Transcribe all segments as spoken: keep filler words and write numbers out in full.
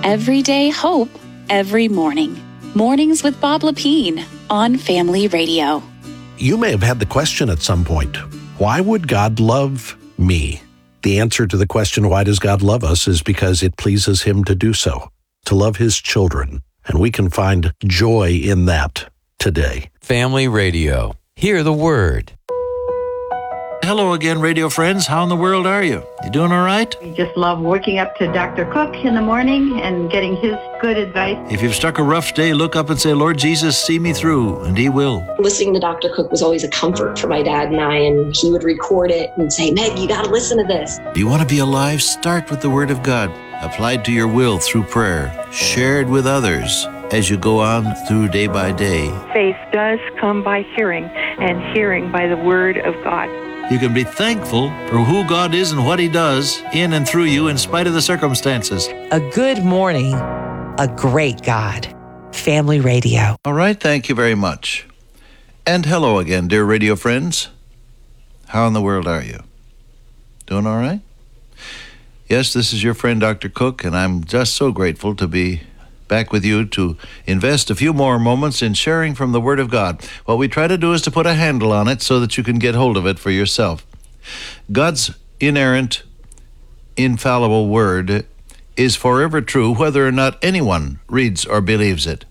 Everyday hope, every morning. Mornings with Bob Lepine on Family Radio. You may have had the question at some point, why would God love me? The answer to the question, why does God love us, is because it pleases him to do so, to love his children. And we can find joy in that today. Family Radio. Hear the word. Hello again, radio friends. How in the world are you? You doing all right? We just love waking up to Doctor Cook in the morning and getting his good advice. If you've struck a rough day, look up and say, Lord Jesus, see me through, and he will. Listening to Doctor Cook was always a comfort for my dad and I, and he would record it and say, Meg, you got to listen to this. Do you want to be alive? Start with the Word of God, applied to your will through prayer, shared with others as you go on through day by day. Faith does come by hearing, and hearing by the Word of God. You can be thankful for who God is and what he does in and through you in spite of the circumstances. A good morning, a great God. Family Radio. All right, thank you very much. And hello again, dear radio friends. How in the world are you? Doing all right? Yes, this is your friend, Doctor Cook, and I'm just so grateful to be back with you to invest a few more moments in sharing from the Word of God. What we try to do is to put a handle on it so that you can get hold of it for yourself. God's inerrant, infallible Word is forever true whether or not anyone reads or believes it.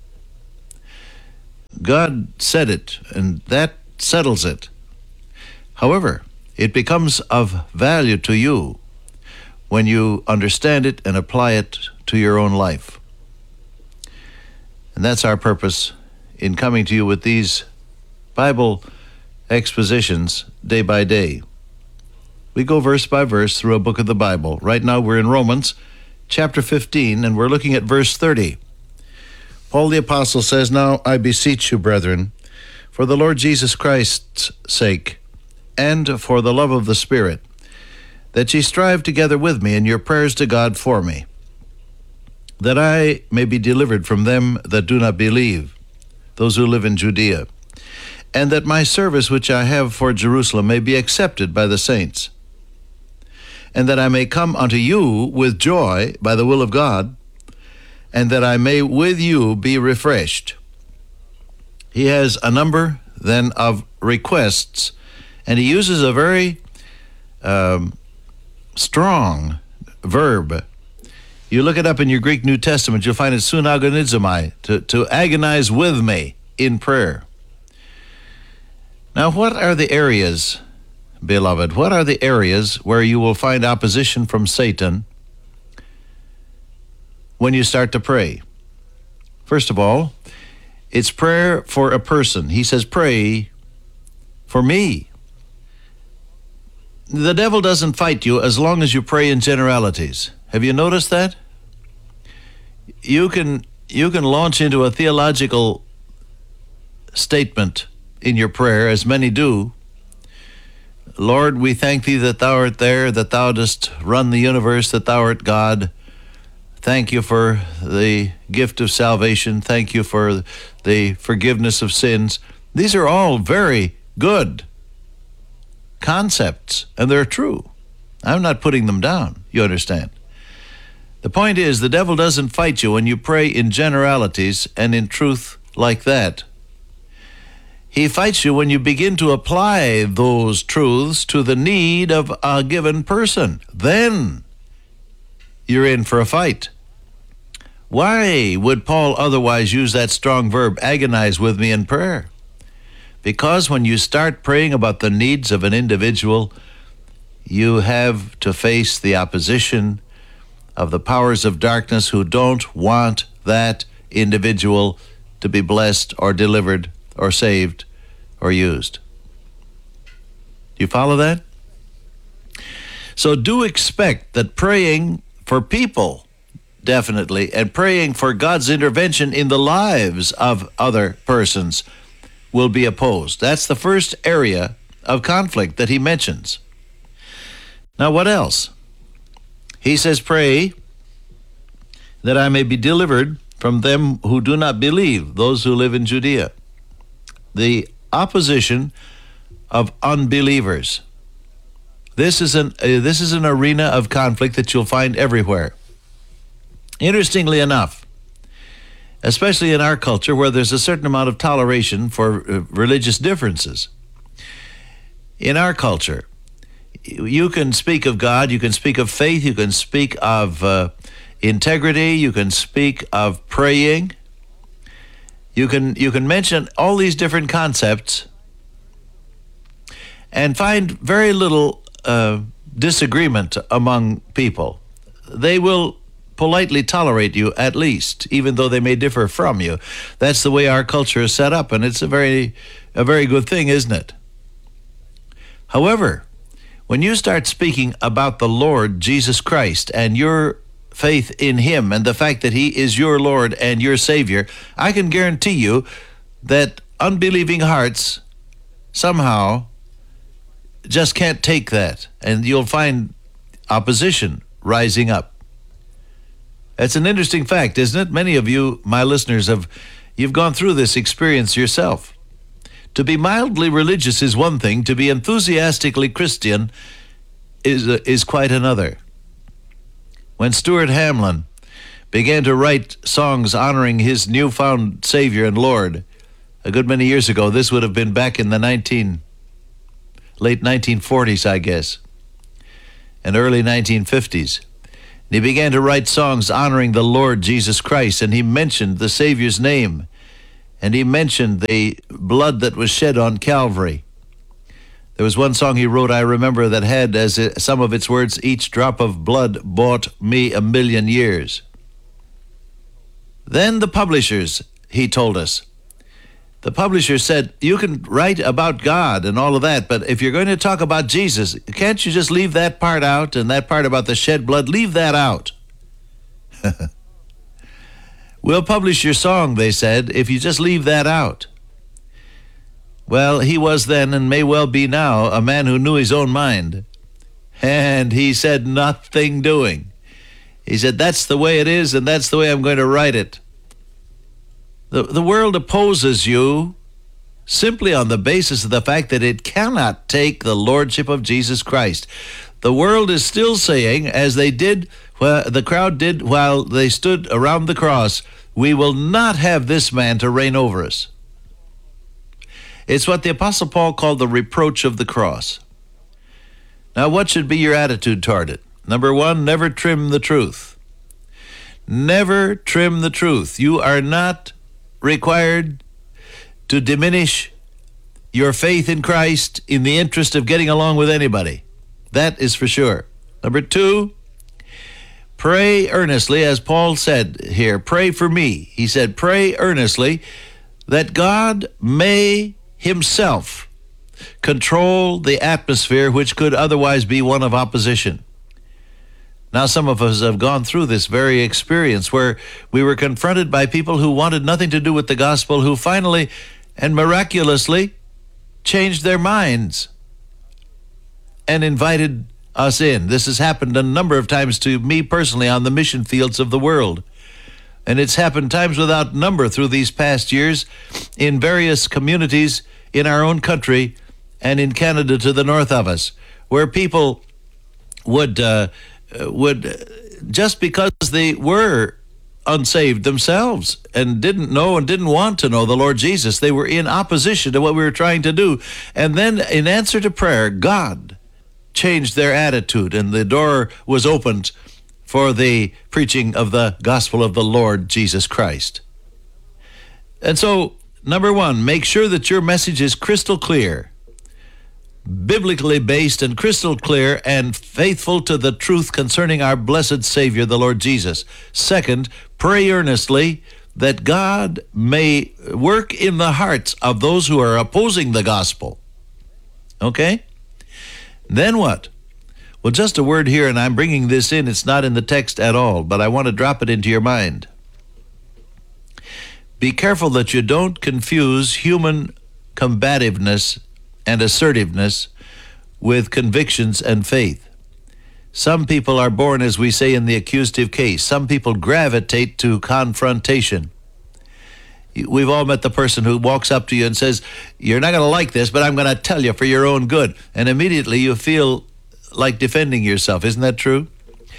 God said it, and that settles it. However, it becomes of value to you when you understand it and apply it to your own life. And that's our purpose in coming to you with these Bible expositions day by day. We go verse by verse through a book of the Bible. Right now we're in Romans chapter fifteen, and we're looking at verse thirty. Paul the Apostle says, Now I beseech you, brethren, for the Lord Jesus Christ's sake, and for the love of the Spirit, that ye strive together with me in your prayers to God for me, that I may be delivered from them that do not believe, those who live in Judea, and that my service which I have for Jerusalem may be accepted by the saints, and that I may come unto you with joy by the will of God, and that I may with you be refreshed. He has a number then of requests, and he uses a very um, strong verb. You look it up in your Greek New Testament, you'll find it sunagonizomai, to, to agonize with me in prayer. Now, what are the areas, beloved, what are the areas where you will find opposition from Satan when you start to pray? First of all, it's prayer for a person. He says, pray for me. The devil doesn't fight you as long as you pray in generalities. Have you noticed that? You can you can launch into a theological statement in your prayer, as many do. Lord, we thank thee that thou art there, that thou dost run the universe, that thou art God. Thank you for the gift of salvation. Thank you for the forgiveness of sins. These are all very good concepts, and they're true. I'm not putting them down, you understand. The point is, the devil doesn't fight you when you pray in generalities and in truth like that. He fights you when you begin to apply those truths to the need of a given person. Then you're in for a fight. Why would Paul otherwise use that strong verb, agonize with me in prayer? Because when you start praying about the needs of an individual, you have to face the opposition of the powers of darkness who don't want that individual to be blessed or delivered or saved or used. Do you follow that? So do expect that praying for people, definitely, and praying for God's intervention in the lives of other persons will be opposed. That's the first area of conflict that he mentions. Now, what else? He says, pray that I may be delivered from them who do not believe, those who live in Judea. The opposition of unbelievers. This is an uh, this is an arena of conflict that you'll find everywhere. Interestingly enough, especially in our culture where there's a certain amount of toleration for uh, religious differences, in our culture, you can speak of God, you can speak of faith, you can speak of uh, integrity, you can speak of praying, you can you can mention all these different concepts and find very little uh, disagreement among people. They will politely tolerate you, at least, even though they may differ from you. That's the way our culture is set up, and it's a very a very good thing, isn't it? However, when you start speaking about the Lord Jesus Christ and your faith in him and the fact that he is your Lord and your Savior, I can guarantee you that unbelieving hearts somehow just can't take that, and you'll find opposition rising up. That's an interesting fact, isn't it? Many of you, my listeners, have you've gone through this experience yourself. To be mildly religious is one thing. To be enthusiastically Christian is uh, is quite another. When Stuart Hamlin began to write songs honoring his newfound Savior and Lord a good many years ago, this would have been back in the nineteen late nineteen forties, I guess, and early nineteen fifties. And he began to write songs honoring the Lord Jesus Christ, and he mentioned the Savior's name. And he mentioned the blood that was shed on Calvary. There was one song he wrote, I remember, that had as a, some of its words, each drop of blood bought me a million years. Then the publishers, he told us, the publisher said, you can write about God and all of that, but if you're going to talk about Jesus, can't you just leave that part out, and that part about the shed blood, leave that out. We'll publish your song, they said, if you just leave that out. Well, he was then, and may well be now, a man who knew his own mind. And he said, nothing doing. He said, that's the way it is, and that's the way I'm going to write it. The, the world opposes you simply on the basis of the fact that it cannot take the lordship of Jesus Christ. The world is still saying, as they did, well, the crowd did while they stood around the cross, we will not have this man to reign over us. It's what the Apostle Paul called the reproach of the cross. Now, what should be your attitude toward it? Number one, never trim the truth. Never trim the truth. You are not required to diminish your faith in Christ in the interest of getting along with anybody. That is for sure. Number two, pray earnestly, as Paul said here, pray for me. He said, pray earnestly that God may himself control the atmosphere which could otherwise be one of opposition. Now, some of us have gone through this very experience where we were confronted by people who wanted nothing to do with the gospel, who finally and miraculously changed their minds and invited us in. This has happened a number of times to me personally on the mission fields of the world. And it's happened times without number through these past years in various communities in our own country and in Canada to the north of us, where people would, uh, would just because they were unsaved themselves and didn't know and didn't want to know the Lord Jesus, they were in opposition to what we were trying to do. And then in answer to prayer, God changed their attitude, and the door was opened for the preaching of the gospel of the Lord Jesus Christ. And so, number one, make sure that your message is crystal clear, biblically based and crystal clear and faithful to the truth concerning our blessed Savior, the Lord Jesus. Second, pray earnestly that God may work in the hearts of those who are opposing the gospel. Okay? Then what? Well, just a word here, and I'm bringing this in. It's not in the text at all, but I want to drop it into your mind. Be careful that you don't confuse human combativeness and assertiveness with convictions and faith. Some people are born, as we say in the accusative case. Some people gravitate to confrontation. We've all met the person who walks up to you and says, you're not going to like this, but I'm going to tell you for your own good. And immediately you feel like defending yourself. Isn't that true?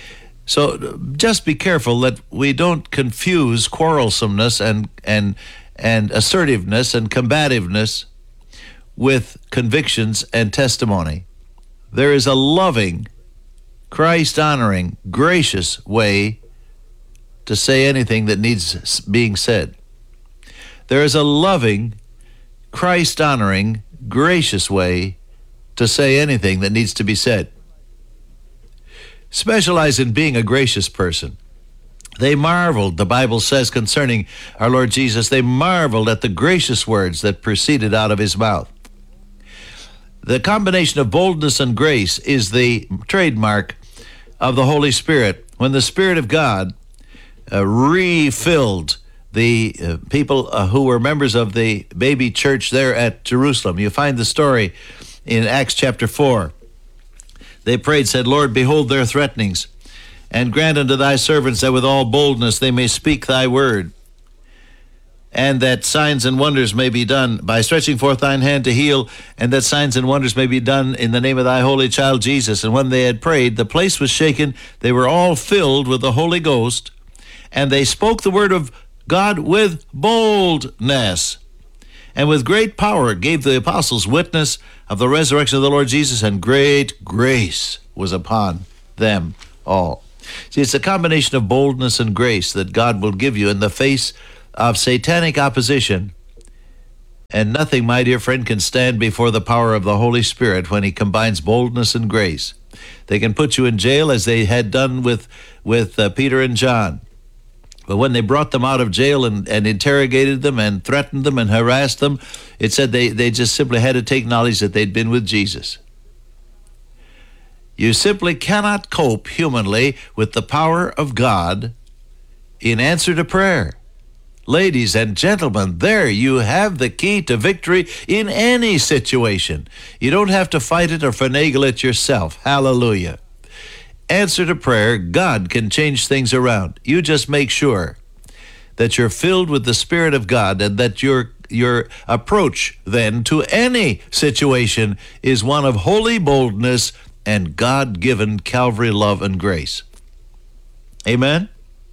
So just be careful that we don't confuse quarrelsomeness and and and assertiveness and combativeness with convictions and testimony. There is a loving, Christ-honoring, gracious way to say anything that needs being said. There is a loving, Christ-honoring, gracious way to say anything that needs to be said. Specialize in being a gracious person. They marveled, the Bible says concerning our Lord Jesus, they marveled at the gracious words that proceeded out of his mouth. The combination of boldness and grace is the trademark of the Holy Spirit. When the Spirit of God uh, refilled the uh, people uh, who were members of the baby church there at Jerusalem. You find the story in Acts chapter four. They prayed, said, Lord, behold their threatenings, and grant unto thy servants that with all boldness they may speak thy word, and that signs and wonders may be done by stretching forth thine hand to heal, and that signs and wonders may be done in the name of thy holy child Jesus. And when they had prayed, the place was shaken. They were all filled with the Holy Ghost, and they spoke the word of God with boldness. And with great power gave the apostles witness of the resurrection of the Lord Jesus, and great grace was upon them all. See, it's a combination of boldness and grace that God will give you in the face of satanic opposition. And nothing, my dear friend, can stand before the power of the Holy Spirit when he combines boldness and grace. They can put you in jail as they had done with, with uh, Peter and John. But when they brought them out of jail and, and interrogated them and threatened them and harassed them, it said they, they just simply had to take knowledge that they'd been with Jesus. You simply cannot cope humanly with the power of God in answer to prayer. Ladies and gentlemen, there you have the key to victory in any situation. You don't have to fight it or finagle it yourself. Hallelujah. Answer to prayer, God can change things around. You just make sure that you're filled with the Spirit of God, and that your your approach then to any situation is one of holy boldness and God-given Calvary love and grace. Amen?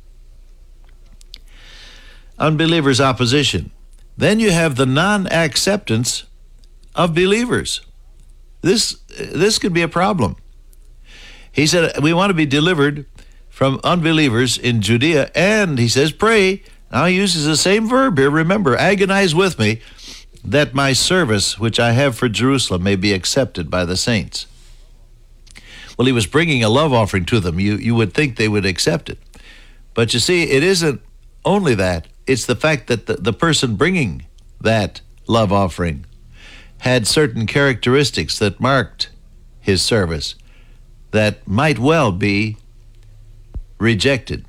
Unbelievers' opposition. Then you have the non-acceptance of believers. This this could be a problem. He said, we want to be delivered from unbelievers in Judea, and he says, pray. Now he uses the same verb here. Remember, agonize with me, that my service which I have for Jerusalem may be accepted by the saints. Well, he was bringing a love offering to them. You, you would think they would accept it. But you see, it isn't only that. It's the fact that the, the person bringing that love offering had certain characteristics that marked his service that might well be rejected.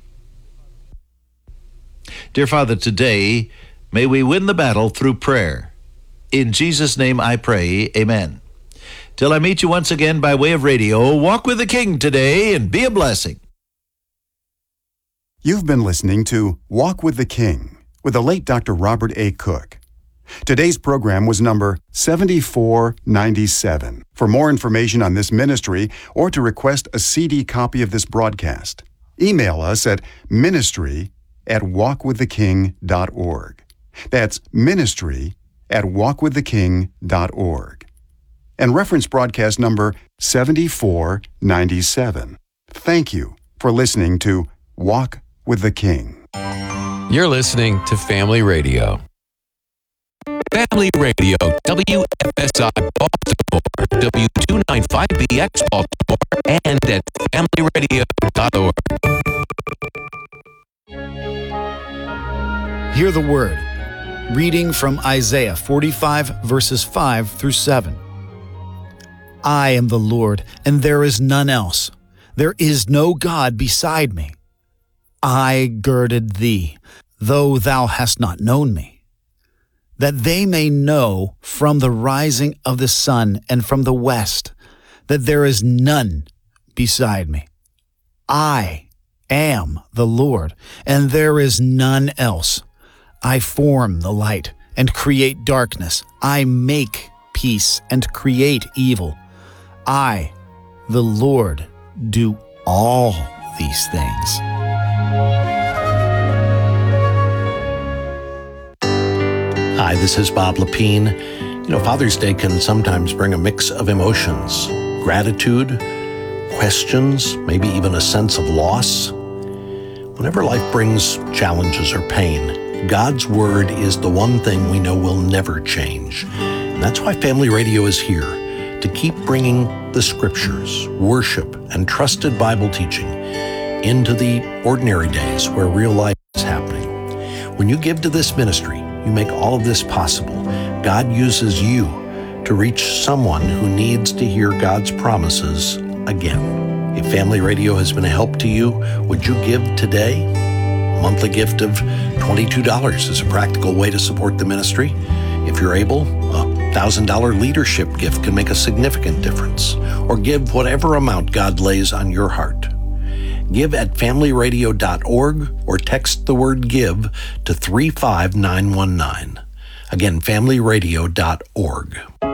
Dear Father, today, may we win the battle through prayer. In Jesus' name I pray, amen. Till I meet you once again by way of radio, walk with the King today and be a blessing. You've been listening to Walk with the King with the late Doctor Robert A. Cook. Today's program was number seventy-four ninety-seven. For more information on this ministry or to request a C D copy of this broadcast, email us at ministry at walk with the king dot org. That's ministry at walk with the king dot org. And reference broadcast number seventy-four ninety-seven. Thank you for listening to Walk with the King. You're listening to Family Radio. Family Radio, W F S I Baltimore, W two ninety-five B X Baltimore, and at family radio dot org. Hear the word. Reading from Isaiah forty-five, verses five through seven. I am the Lord, and there is none else. There is no God beside me. I girded thee, though thou hast not known me, that they may know from the rising of the sun and from the west that there is none beside me. I am the Lord, and there is none else. I form the light and create darkness. I make peace and create evil. I, the Lord, do all these things. Hi, this is Bob Lepine. You know, Father's Day can sometimes bring a mix of emotions, gratitude, questions, maybe even a sense of loss. Whenever life brings challenges or pain, God's Word is the one thing we know will never change. And that's why Family Radio is here, to keep bringing the Scriptures, worship, and trusted Bible teaching into the ordinary days where real life is happening. When you give to this ministry, you make all of this possible. God uses you to reach someone who needs to hear God's promises again. If Family Radio has been a help to you, would you give today? A monthly gift of twenty-two dollars is a practical way to support the ministry. If you're able, a one thousand dollars leadership gift can make a significant difference. Or give whatever amount God lays on your heart. Give at family radio dot org or text the word GIVE to three five nine one nine. Again, family radio dot org.